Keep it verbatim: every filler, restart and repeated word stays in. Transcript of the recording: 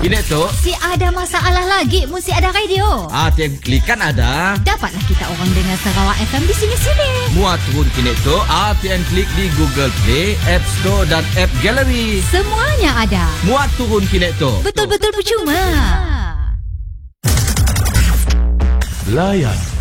Kini tu Si ada masalah lagi Mesti ada radio. Ah, tiap klik kan ada. Dapatlah kita orang dengar Sarawak F M di sini-sini. Muat turun kini tu Ah, tiap klik di Google Play, App Store dan App Gallery. Semuanya ada. Muat turun kini tu. Betul-betul percuma. Layan